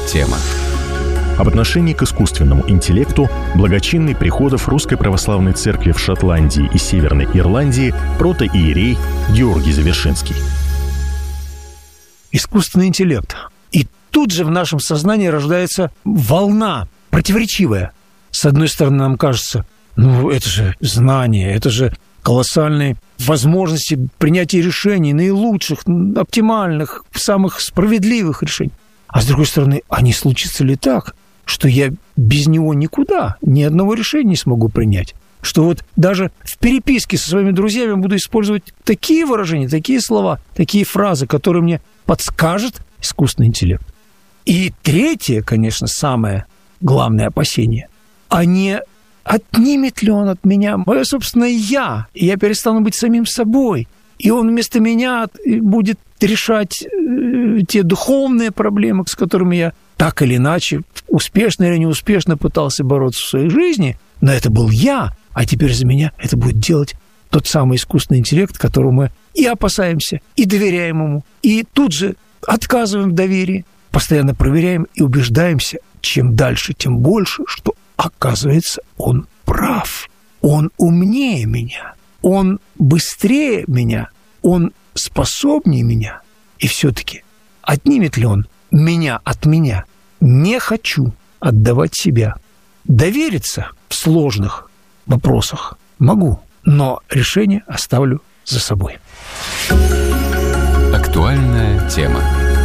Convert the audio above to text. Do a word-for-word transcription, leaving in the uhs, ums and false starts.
тема. Об отношении к искусственному интеллекту благочинный приходов Русской Православной Церкви в Шотландии и Северной Ирландии протоиерей Георгий Завершинский. Искусственный интеллект. И тут же в нашем сознании рождается волна противоречивая. С одной стороны, нам кажется, ну, это же знание, это же колоссальные возможности принятия решений, наилучших, оптимальных, самых справедливых решений. А с другой стороны, а не случится ли так, что я без него никуда, ни одного решения не смогу принять? Что вот даже в переписке со своими друзьями буду использовать такие выражения, такие слова, такие фразы, которые мне подскажет искусственный интеллект. И третье, конечно, самое главное опасение, а не отнимет ли он от меня мое собственное «я», и я перестану быть самим собой, и он вместо меня будет решать э, те духовные проблемы, с которыми я так или иначе, успешно или неуспешно пытался бороться в своей жизни, но это был я, а теперь за меня это будет делать тот самый искусственный интеллект, которому мы и опасаемся, и доверяем ему, и тут же отказываем в доверии, постоянно проверяем и убеждаемся, чем дальше, тем больше, что, оказывается, он прав, он умнее меня, он быстрее меня, он способнее меня. И все-таки отнимет ли он меня от меня? Не хочу отдавать себя. Довериться в сложных вопросах могу, но решение оставлю за собой. Актуальная тема.